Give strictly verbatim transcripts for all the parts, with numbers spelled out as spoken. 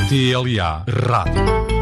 T L A Rádio.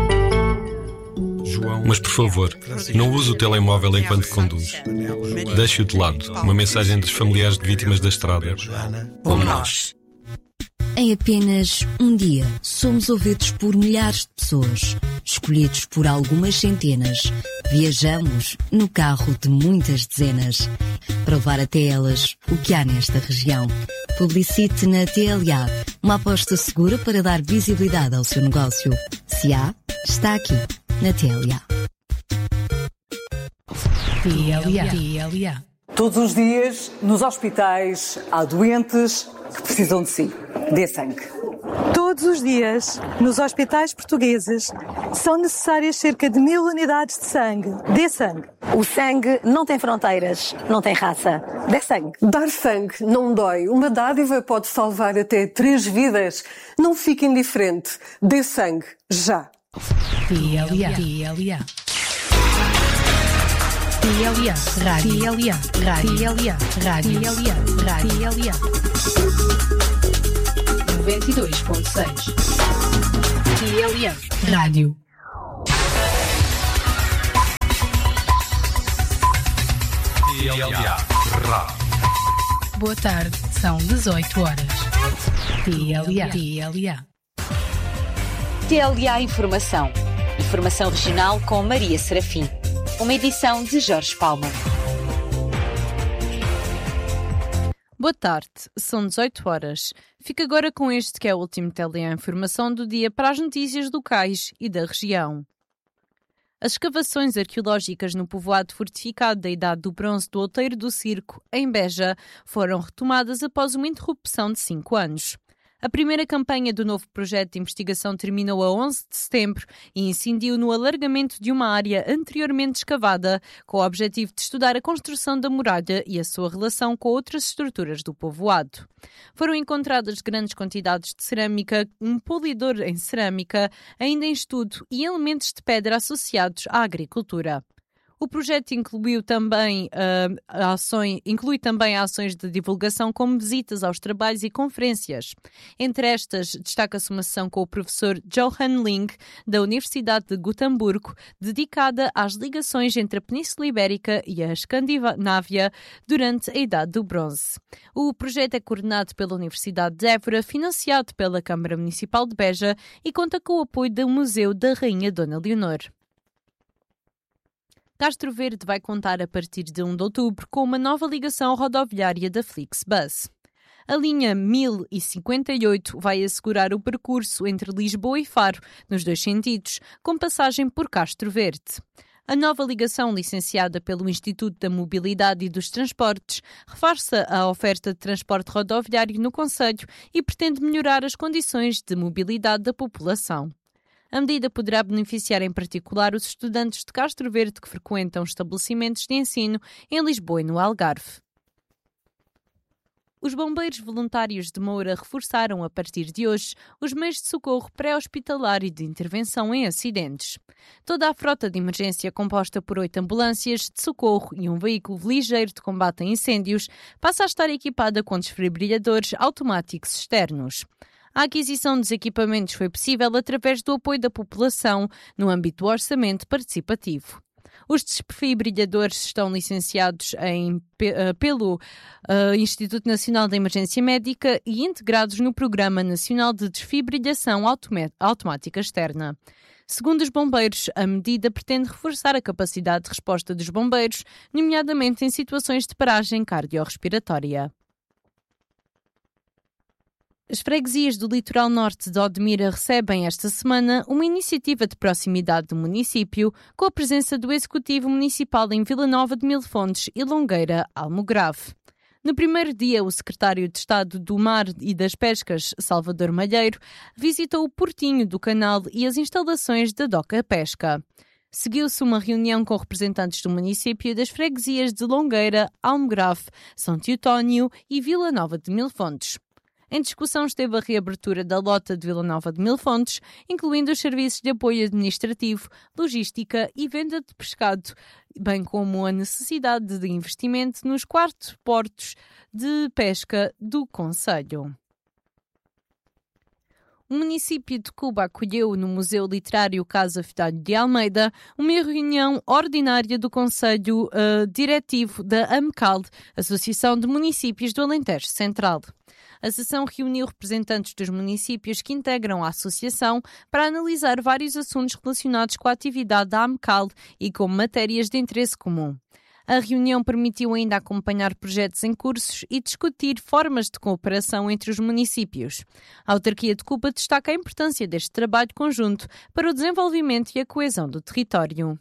Mas, por favor, não use o telemóvel enquanto conduz. Deixe-o de lado. Uma mensagem dos familiares de vítimas da estrada. Como nós. Em apenas um dia, somos ouvidos por milhares de pessoas, escolhidos por algumas centenas. Viajamos no carro de muitas dezenas, para levar até elas o que há nesta região. Publicite na T L A, uma aposta segura para dar visibilidade ao seu negócio. Se há, está aqui, na T L A. T L A. T L A. Todos os dias, nos hospitais, há doentes que precisam de si. Dê sangue. Todos os dias, nos hospitais portugueses, são necessárias cerca de mil unidades de sangue. Dê sangue. O sangue não tem fronteiras, não tem raça. Dê sangue. Dar sangue não dói. Uma dádiva pode salvar até três vidas. Não fique indiferente. Dê sangue. Já. T L A. T L A. T L A. Rádio. T L A. Rádio. T L A. Rádio. T L A. Rádio. T L A. noventa e dois ponto seis. T L A. Rádio. T L A Rádio. Boa tarde, são dezoito horas. T L A. T L A. T L A Informação. Informação regional com Maria Serafim. Uma edição de Jorge Palma. Boa tarde, são dezoito horas. Fica agora com este que é o último T L A Informação do dia para as notícias locais e da região. As escavações arqueológicas no povoado fortificado da Idade do Bronze do Outeiro do Circo, em Beja, foram retomadas após uma interrupção de cinco anos. A primeira campanha do novo projeto de investigação terminou a onze de setembro e incidiu no alargamento de uma área anteriormente escavada, com o objetivo de estudar a construção da muralha e a sua relação com outras estruturas do povoado. Foram encontradas grandes quantidades de cerâmica, um polidor em cerâmica, ainda em estudo, e elementos de pedra associados à agricultura. O projeto incluiu também, uh, ações, inclui também ações de divulgação como visitas aos trabalhos e conferências. Entre estas, destaca-se uma sessão com o professor Johann Ling, da Universidade de Gotemburgo, dedicada às ligações entre a Península Ibérica e a Escandinávia durante a Idade do Bronze. O projeto é coordenado pela Universidade de Évora, financiado pela Câmara Municipal de Beja e conta com o apoio do Museu da Rainha Dona Leonor. Castro Verde vai contar a partir de primeiro de outubro com uma nova ligação rodoviária da Flixbus. A linha mil e cinquenta e oito vai assegurar o percurso entre Lisboa e Faro, nos dois sentidos, com passagem por Castro Verde. A nova ligação, licenciada pelo Instituto da Mobilidade e dos Transportes, reforça a oferta de transporte rodoviário no concelho e pretende melhorar as condições de mobilidade da população. A medida poderá beneficiar em particular os estudantes de Castro Verde que frequentam estabelecimentos de ensino em Lisboa e no Algarve. Os bombeiros voluntários de Moura reforçaram a partir de hoje os meios de socorro pré-hospitalar e de intervenção em acidentes. Toda a frota de emergência, composta por oito ambulâncias de socorro e um veículo ligeiro de combate a incêndios, passa a estar equipada com desfibrilhadores automáticos externos. A aquisição dos equipamentos foi possível através do apoio da população no âmbito do orçamento participativo. Os desfibrilhadores estão licenciados em, pelo uh, Instituto Nacional da Emergência Médica e integrados no Programa Nacional de Desfibrilação Automática Externa. Segundo os bombeiros, a medida pretende reforçar a capacidade de resposta dos bombeiros, nomeadamente em situações de paragem cardiorrespiratória. As freguesias do litoral norte de Odmira recebem esta semana uma iniciativa de proximidade do município com a presença do Executivo Municipal em Vila Nova de Mil Fontes e Longueira, Almograve. No primeiro dia, o secretário de Estado do Mar e das Pescas, Salvador Malheiro, visitou o Portinho do Canal e as instalações da Doca Pesca. Seguiu-se uma reunião com representantes do município e das freguesias de Longueira, Almograve, São Teotónio e Vila Nova de Mil Fontes. Em discussão esteve a reabertura da Lota de Vila Nova de Mil Fontes, incluindo os serviços de apoio administrativo, logística e venda de pescado, bem como a necessidade de investimento nos quatro portos de pesca do concelho. O município de Cuba acolheu no Museu Literário Casa Fitalho de Almeida uma reunião ordinária do Conselho uh, Diretivo da AMCAL, Associação de Municípios do Alentejo Central. A sessão reuniu representantes dos municípios que integram a associação para analisar vários assuntos relacionados com a atividade da AMCAL e com matérias de interesse comum. A reunião permitiu ainda acompanhar projetos em cursos e discutir formas de cooperação entre os municípios. A autarquia de Cuba destaca a importância deste trabalho conjunto para o desenvolvimento e a coesão do território.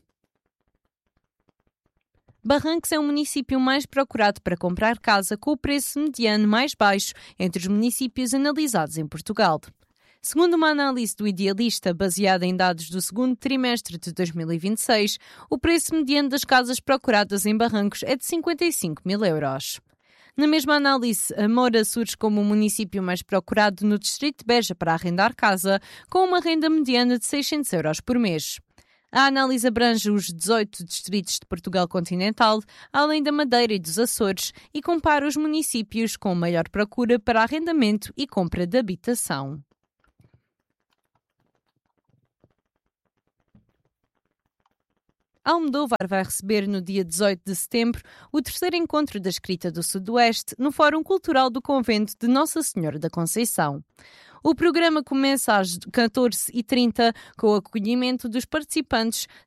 Barrancos é o município mais procurado para comprar casa, com o preço mediano mais baixo entre os municípios analisados em Portugal. Segundo uma análise do Idealista, baseada em dados do segundo trimestre de dois mil e vinte e seis, o preço mediano das casas procuradas em Barrancos é de cinquenta e cinco mil euros. Na mesma análise, a Moura surge como o município mais procurado no distrito de Beja para arrendar casa, com uma renda mediana de seiscentos euros por mês. A análise abrange os dezoito distritos de Portugal continental, além da Madeira e dos Açores, e compara os municípios com maior procura para arrendamento e compra de habitação. Almodóvar vai receber no dia dezoito de setembro o terceiro encontro da Escrita do Sudoeste no Fórum Cultural do Convento de Nossa Senhora da Conceição. O programa começa às catorze e trinta com o acolhimento dos participantes